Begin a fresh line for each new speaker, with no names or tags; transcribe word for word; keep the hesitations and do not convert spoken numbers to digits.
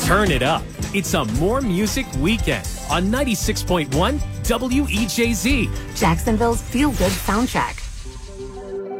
Turn it up. It's a More Music Weekend on ninety-six point one W E J Z.
Jacksonville's feel-good soundtrack.